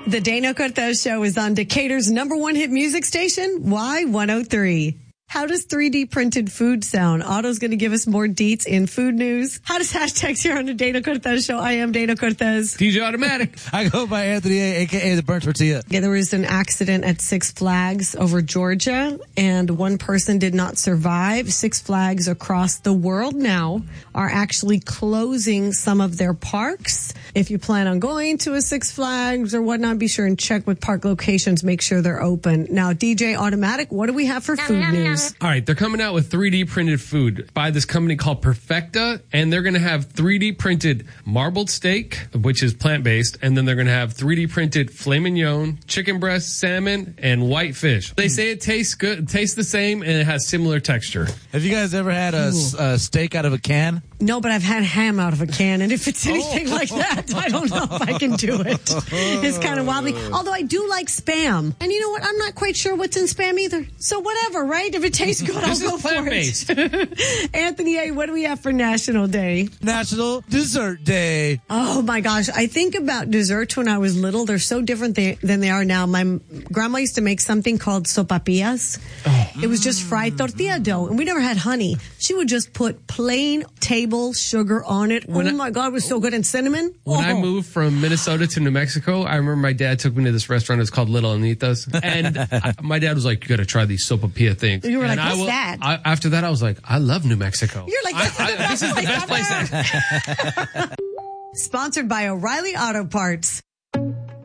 The Dana Cortez Show is on Decatur's #1 hit music station, Y103. How does 3D printed food sound? Otto's going to give us more deets in food news. How does hashtags here on the Dana Cortez Show? I am Dana Cortez. DJ Automatic. I go by Anthony A, a.k.a. the Burnt Tortilla. Yeah, there was an accident at Six Flags over Georgia, and one person did not survive. Six Flags across the world now are actually closing some of their parks. If you plan on going to a Six Flags or whatnot, be sure and check with park locations. Make sure they're open. Now, DJ Automatic, what do we have for food news? All right, they're coming out with 3D printed food by this company called Perfecta, and they're going to have 3D printed marbled steak, which is plant-based, and then they're going to have 3D printed filet mignon, chicken breast, salmon, and white fish. They say it tastes good, tastes the same, and it has similar texture. Have you guys ever had a steak out of a can? No, but I've had ham out of a can, and if it's anything like that, I don't know if I can do it. It's kind of wobbly. Although I do like Spam. And you know what? I'm not quite sure what's in Spam either. So whatever, right? If it tastes good, I'll go for it. Anthony A., what do we have for National Day? National Dessert Day. Oh, my gosh. I think about desserts when I was little. They're so different than they are now. My grandma used to make something called sopapillas. It was just fried tortilla dough, and we never had honey. She would just put plain table sugar on it. My God, it was so good. And cinnamon. When I moved from Minnesota to New Mexico, I remember my dad took me to this restaurant. It's called Little Anita's. And my dad was like, you got to try these sopapilla things. You were and like, what's that? After that, I was like, I love New Mexico. You're like, this is the best place. Sponsored by O'Reilly Auto Parts.